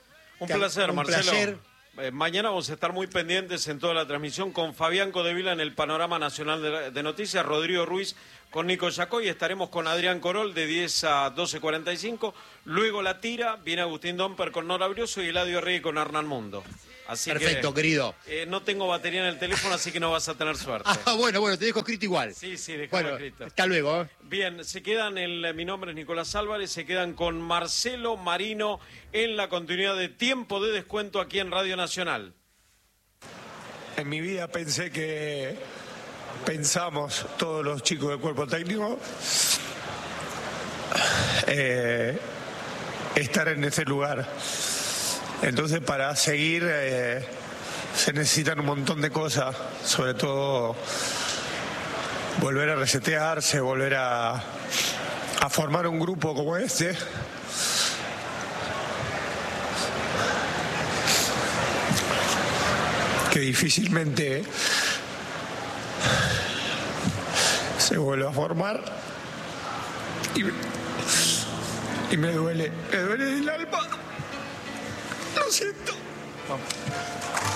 Speaker 2: Un placer,
Speaker 16: un
Speaker 2: Marcelo.
Speaker 16: placer.
Speaker 2: Eh, mañana vamos a estar muy pendientes en toda la transmisión con Fabián Codevila en el Panorama Nacional de, de Noticias, Rodrigo Ruiz con Nico Yacoy, estaremos con Adrián Corol de diez a doce cuarenta y cinco, luego la tira, viene Agustín Domper con Nora Brioso y Eladio Rey con Hernán Mundo. Así
Speaker 16: Perfecto,
Speaker 2: que,
Speaker 16: querido.
Speaker 2: Eh, no tengo batería en el teléfono, así que no vas a tener suerte.
Speaker 16: Ah, bueno, bueno, te dejo escrito igual.
Speaker 2: Sí, sí, déjame
Speaker 16: Bueno,
Speaker 2: escrito.
Speaker 16: hasta luego. ¿eh?
Speaker 2: Bien, se quedan, el, mi nombre es Nicolás Álvarez, se quedan con Marcelo Marino en la continuidad de Tiempo de Descuento aquí en Radio Nacional.
Speaker 17: En mi vida pensé que pensamos todos los chicos del cuerpo técnico eh, estar en ese lugar. Entonces para seguir eh, se necesitan un montón de cosas, sobre todo volver a resetearse, volver a, a formar un grupo como este. Que difícilmente se vuelve a formar y, y me duele, me duele el alma. Lo siento. Vamos.